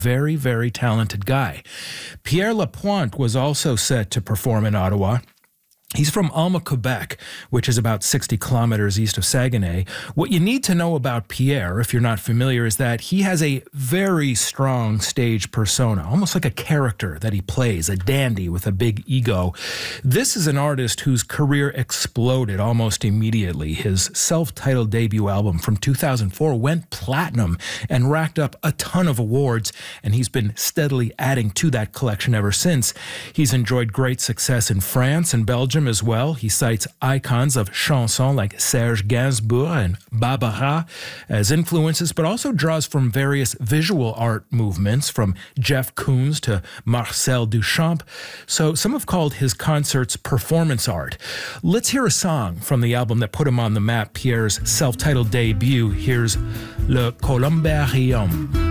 Very, very talented guy. Pierre Lapointe was also set to perform in Ottawa. He's from Alma, Quebec, which is about 60 kilometers east of Saguenay. What you need to know about Pierre, if you're not familiar, is that he has a very strong stage persona, almost like a character that he plays, a dandy with a big ego. This is an artist whose career exploded almost immediately. His self-titled debut album from 2004 went platinum and racked up a ton of awards, and he's been steadily adding to that collection ever since. He's enjoyed great success in France and Belgium as well. He cites icons of chansons like Serge Gainsbourg and Barbara as influences, but also draws from various visual art movements, from Jeff Koons to Marcel Duchamp. So some have called his concerts performance art. Let's hear a song from the album that put him on the map, Pierre's self-titled debut. Here's Le Columbarium.